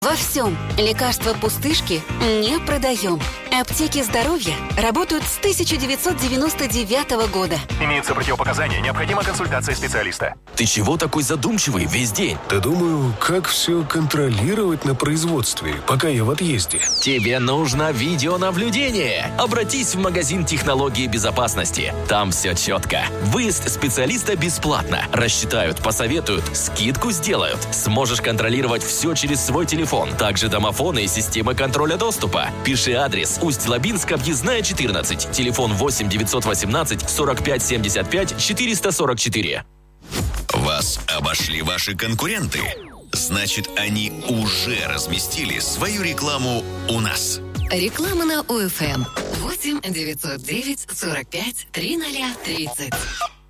Во всем лекарства пустышки не продаем. Аптеки здоровья работают с 1999 года. Имеются противопоказания, необходима консультация специалиста. Ты чего такой задумчивый весь день? Да думаю, как все контролировать на производстве, пока я в отъезде. Тебе нужно видеонаблюдение. Обратись в магазин технологии безопасности. Там все четко. Выезд специалиста бесплатно. Рассчитают, посоветуют, скидку сделают. Сможешь контролировать все через свой телефон. Также домофоны и системы контроля доступа. Пиши адрес: Усть-Лабинск, объездная 14. Телефон 8 918 45 75 444. Вас обошли ваши конкуренты? Значит, они уже разместили свою рекламу у нас. Реклама на ОФМ 8 909 45 3030.